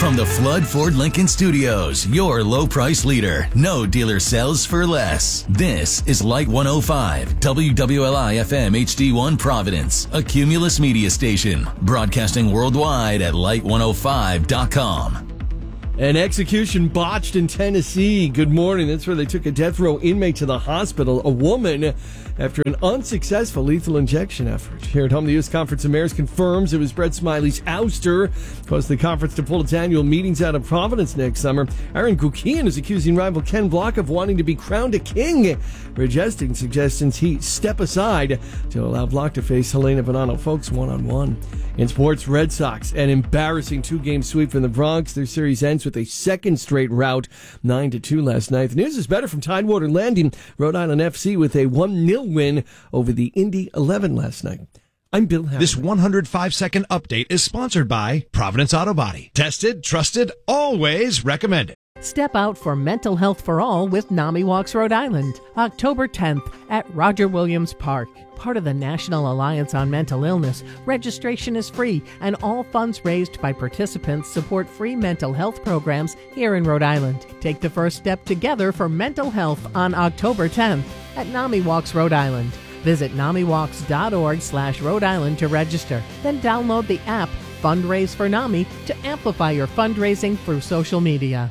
From the Flood Ford Lincoln Studios, your low price leader. No dealer sells for less. This is Light 105, WWLI FM HD1 Providence, a Cumulus media station, broadcasting worldwide at light105.com. An execution botched in Tennessee. Good morning. That's where they took a death row inmate to the hospital, a woman, after an unsuccessful lethal injection effort. Here at home, the U.S. Conference of Mayors confirms it was Brett Smiley's ouster caused the conference to pull its annual meetings out of Providence next summer. Aaron Gukian is accusing rival Ken Block of wanting to be crowned a king, rejecting suggestions he step aside to allow Block to face Helena Bonanno Folks one-on-one. In sports, Red Sox, an embarrassing two-game sweep from the Bronx. Their series ends with a second straight rout, 9-2 last night. The news is better from Tidewater Landing. Rhode Island FC with a 1-0 win over the Indy 11 last night. I'm Bill Howard. This 105-second update is sponsored by Providence Auto Body. Tested, trusted, always recommended. Step out for mental health for all with NAMI Walks Rhode Island, October 10th at Roger Williams Park. Part of the National Alliance on Mental Illness, registration is free and all funds raised by participants support free mental health programs here in Rhode Island. Take the first step together for mental health on October 10th at NAMI Walks Rhode Island. Visit NAMIWalks.org/Rhode Island to register. Then download the app Fundraise for NAMI to amplify your fundraising through social media.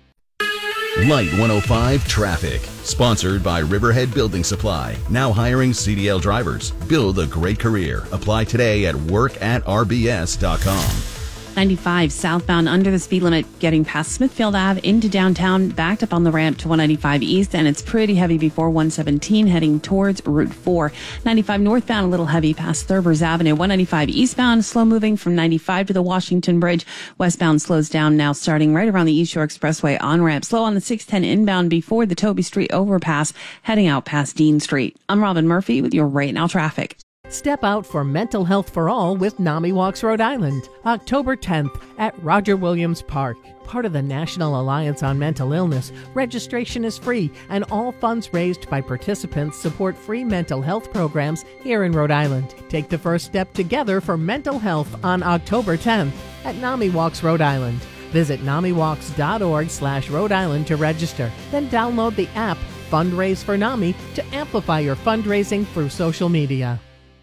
Light 105 Traffic, sponsored by Riverhead Building Supply. Now hiring CDL drivers. Build a great career. Apply today at workatrbs.com. 95 southbound under the speed limit getting past Smithfield Ave into downtown, backed up on the ramp to 195 east, and it's pretty heavy before 117 heading towards Route 4. 95 northbound a little heavy past Thurbers Avenue. 195 eastbound slow moving from 95 to the Washington Bridge. Westbound slows down now starting right around the East Shore Expressway on ramp. Slow on the 610 inbound before the Toby Street overpass heading out past Dean Street. I'm Robin Murphy with your Right Now traffic. Step out for mental health for all with NAMI Walks Rhode Island, October 10th at Roger Williams Park. Part of the National Alliance on Mental Illness, registration is free and all funds raised by participants support free mental health programs here in Rhode Island. Take the first step together for mental health on October 10th at NAMI Walks Rhode Island. Visit NAMIWalks.org/Rhode Island to register. Then download the app Fundraise for NAMI to amplify your fundraising through social media.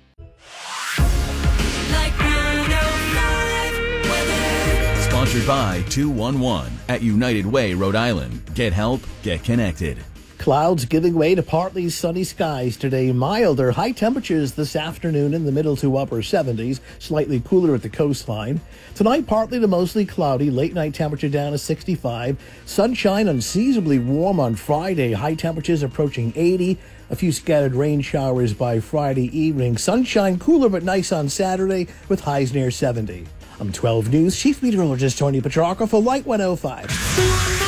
Sponsored by 211 at United Way, Rhode Island. Get help, get connected. Clouds giving way to partly sunny skies today. Milder high temperatures this afternoon in the middle to upper 70s. Slightly cooler at the coastline. Tonight, partly to mostly cloudy. Late night temperature down to 65. Sunshine unseasonably warm on Friday. High temperatures approaching 80. A few scattered rain showers by Friday evening. Sunshine cooler but nice on Saturday with highs near 70. I'm 12 News Chief Meteorologist Tony Petrarca for Light 105.